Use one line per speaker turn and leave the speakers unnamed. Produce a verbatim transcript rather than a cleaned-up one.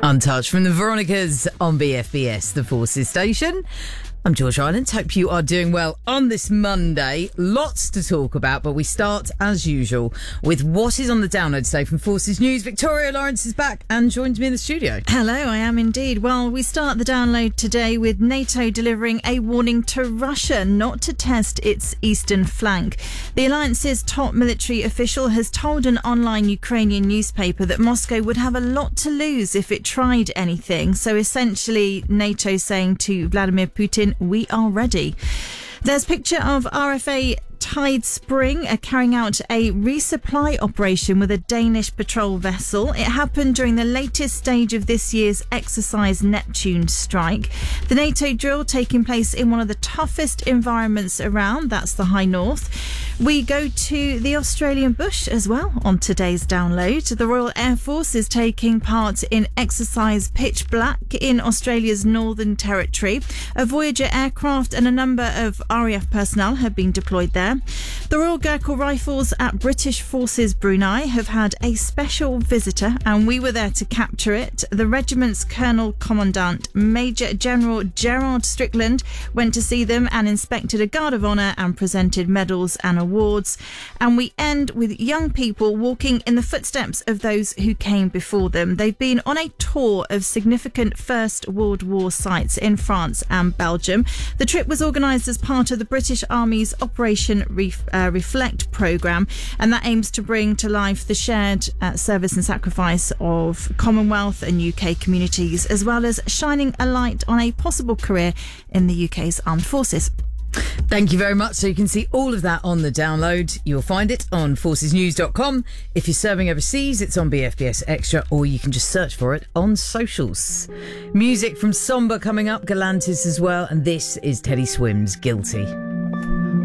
Untouched from the Veronicas on B F B S, the Forces station. I'm George Island. Hope you are doing well on this Monday. Lots to talk about, but we start, as usual, with what is on the download today from Forces News. Victoria Lawrence is back and joins me in the studio.
Hello, I am indeed. Well, we start the download today with NATO delivering a warning to Russia not to test its eastern flank. The alliance's top military official has told an online Ukrainian newspaper that Moscow would have a lot to lose if it tried anything. So essentially, NATO saying to Vladimir Putin, we are ready. There's a picture of R F A Tide Spring uh, carrying out a resupply operation with a Danish patrol vessel. It happened during the latest stage of this year's exercise Neptune strike. The NATO drill taking place in one of the toughest environments around, that's the High North. We go to the Australian bush as well on today's download. The Royal Air Force is taking part in exercise Pitch Black in Australia's Northern Territory. A Voyager aircraft and a number of R A F personnel have been deployed there. The Royal Gurkha Rifles at British Forces Brunei have had a special visitor, and we were there to capture it. The regiment's Colonel Commandant Major General Gerard Strickland went to see them and inspected a Guard of Honour and presented medals and awards. And we end with young people walking in the footsteps of those who came before them. They've been on a tour of significant First World War sites in France and Belgium. The trip was organised as part of the British Army's Operation Ref, uh, Reflect programme, and that aims to bring to life the shared uh, service and sacrifice of Commonwealth and U K communities, as well as shining a light on a possible career in the U K's armed forces.
Thank you very much. So you can see all of that on the download. You'll find it on forces news dot com. If you're serving overseas, it's on B F B S Extra, or you can just search for it on socials. Music from Somber coming up, Galantis as well, and this is Teddy Swims, Guilty.